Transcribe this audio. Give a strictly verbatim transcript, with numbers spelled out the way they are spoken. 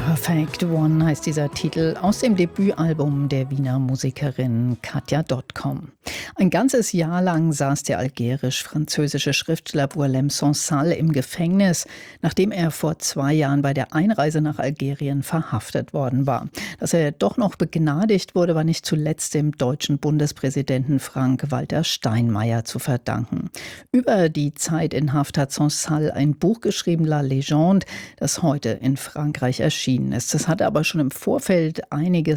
Perfect One heißt dieser Titel aus dem Debütalbum der Wiener Musikerin Katja Dotcom. Ein ganzes Jahr lang saß der algerisch-französische Schriftsteller Boualem Sansal im Gefängnis, nachdem er vor zwei Jahren bei der Einreise nach Algerien verhaftet worden war. Dass er doch noch begnadigt wurde, war nicht zuletzt dem deutschen Bundespräsidenten Frank-Walter Steinmeier zu verdanken. Über die Zeit in Haft hat Sansal ein Buch geschrieben, La Légende, das heute in Frankreich erschienen ist. Das hatte aber schon im Vorfeld einiges